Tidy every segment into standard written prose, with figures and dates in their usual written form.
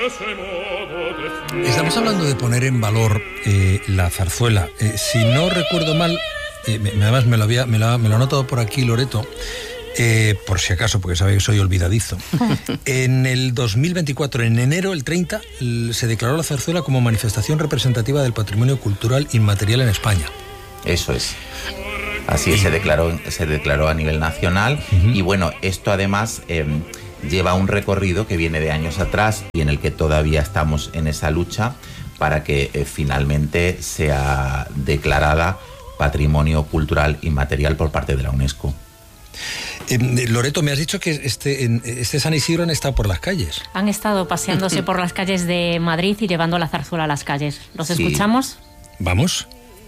Estamos hablando de poner en valor la zarzuela. Si no recuerdo mal, además me lo ha anotado por aquí Loreto, por si acaso, porque sabe que soy olvidadizo. En el 2024, en enero, el 30, se declaró la zarzuela como manifestación representativa del patrimonio cultural inmaterial en España. Eso es. Así es, se declaró a nivel nacional. Y bueno, esto además lleva un recorrido que viene de años atrás y en el que todavía estamos en esa lucha para que finalmente sea declarada Patrimonio Cultural Inmaterial por parte de la UNESCO. Loreto, me has dicho que este San Isidro han estado por las calles. Han estado paseándose por las calles de Madrid y llevando la zarzuela a las calles. ¿Los escuchamos? Vamos.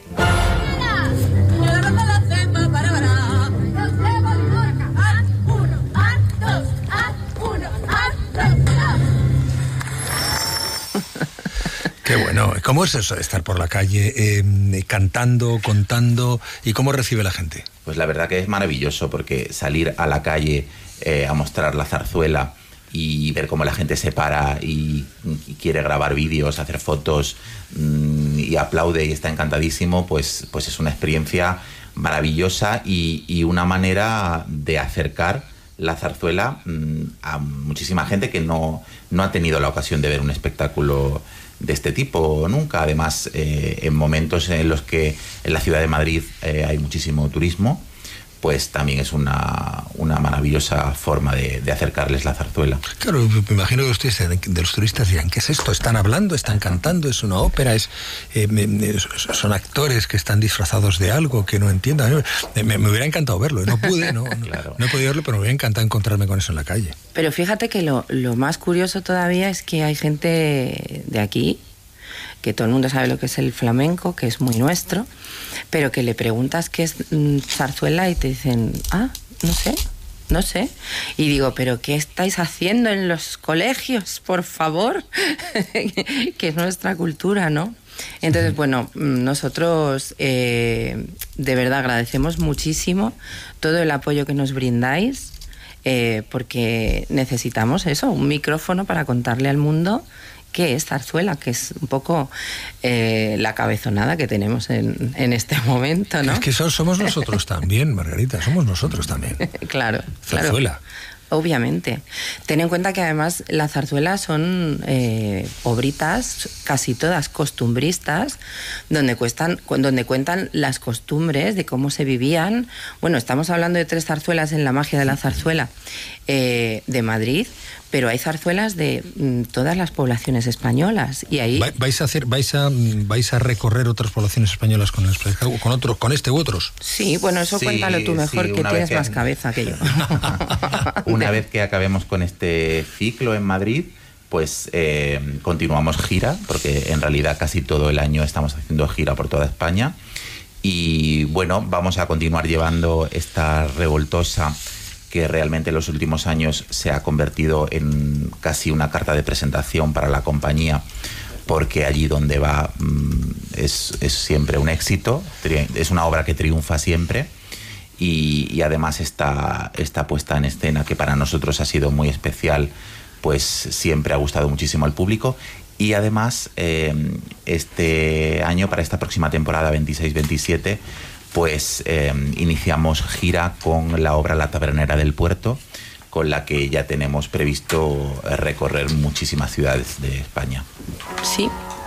Qué bueno. ¿Cómo es eso de estar por la calle cantando, contando, y cómo recibe la gente? Pues la verdad que es maravilloso, porque salir a la calle a mostrar la zarzuela y ver cómo la gente se para y quiere grabar vídeos, hacer fotos y aplaude y está encantadísimo, pues es una experiencia maravillosa y una manera de acercar la zarzuela a muchísima gente que no ha tenido la ocasión de ver un espectáculo de este tipo nunca. Además, en momentos en los que en la ciudad de Madrid hay muchísimo turismo, pues también es una maravillosa forma de acercarles la zarzuela. Claro, me imagino que ustedes de los turistas dirán, ¿qué es esto? ¿Están hablando? ¿Están cantando? ¿Es una ópera? ¿Son actores que están disfrazados de algo que no entiendan? Me hubiera encantado verlo, no pude, Claro. No he podido verlo, pero me hubiera encantado encontrarme con eso en la calle. Pero fíjate que lo más curioso todavía es que hay gente de aquí, que todo el mundo sabe lo que es el flamenco, que es muy nuestro, pero que le preguntas qué es zarzuela y te dicen, no sé. Y digo, ¿pero qué estáis haciendo en los colegios, por favor? Que es nuestra cultura, ¿no? Entonces, bueno, nosotros de verdad agradecemos muchísimo todo el apoyo que nos brindáis, porque necesitamos eso, un micrófono para contarle al mundo qué es zarzuela, que es un poco la cabezonada que tenemos en este momento, ¿no? Es que somos nosotros también, Margarita, somos nosotros también. Claro. Zarzuela. Obviamente. Ten en cuenta que además la zarzuela son obritas, casi todas costumbristas, donde cuentan las costumbres de cómo se vivían. Bueno, estamos hablando de 3 zarzuelas en la magia de la zarzuela de Madrid, pero hay zarzuelas de todas las poblaciones españolas y ahí vais a recorrer otras poblaciones españolas con este u otros. Sí, bueno, eso sí, cuéntalo tú mejor, que tienes más cabeza que yo. Una vez que acabemos con este ciclo en Madrid, pues continuamos gira, porque en realidad casi todo el año estamos haciendo gira por toda España, y bueno, vamos a continuar llevando esta revoltosa que realmente en los últimos años se ha convertido en casi una carta de presentación para la compañía, porque allí donde va es siempre un éxito, es una obra que triunfa siempre, y además esta puesta en escena, que para nosotros ha sido muy especial, pues siempre ha gustado muchísimo al público. Y además este año, para esta próxima temporada 26-27, pues iniciamos gira con la obra La Tabernera del Puerto, con la que ya tenemos previsto recorrer muchísimas ciudades de España. Sí,